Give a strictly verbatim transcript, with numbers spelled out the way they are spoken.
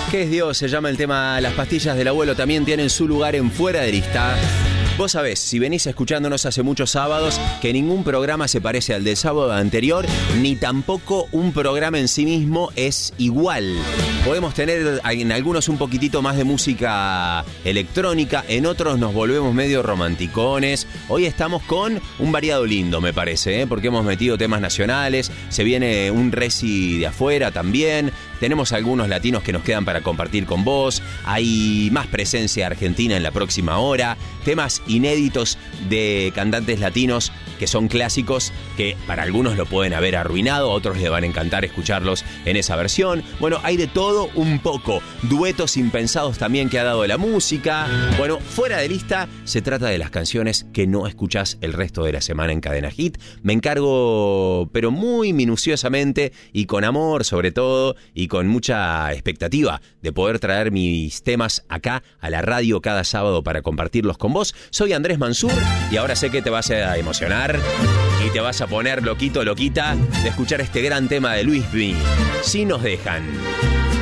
¿Qué es Dios? Se llama el tema. Las pastillas del abuelo también tienen su lugar en Fuera de Lista. Vos sabés, si venís escuchándonos hace muchos sábados, que ningún programa se parece al del sábado anterior, ni tampoco un programa en sí mismo es igual. Podemos tener en algunos un poquitito más de música electrónica, en otros nos volvemos medio romanticones. Hoy estamos con un variado lindo, me parece, ¿eh? Porque hemos metido temas nacionales, se viene un reci de afuera también, tenemos algunos latinos que nos quedan para compartir con vos, hay más presencia argentina en la próxima hora, temas inéditos de cantantes latinos que son clásicos, que para algunos lo pueden haber arruinado, a otros les van a encantar escucharlos en esa versión. Bueno, hay de todo un poco. Duetos impensados también que ha dado la música. Bueno, Fuera de Lista se trata de las canciones que no escuchás el resto de la semana en Cadena Hit. Me encargo, pero muy minuciosamente y con amor sobre todo, y con mucha expectativa de poder traer mis temas acá a la radio cada sábado para compartirlos con vos. Soy Andrés Mansur y ahora sé que te vas a emocionar y te vas a poner loquito, loquita de escuchar este gran tema de Luis B. Si nos dejan.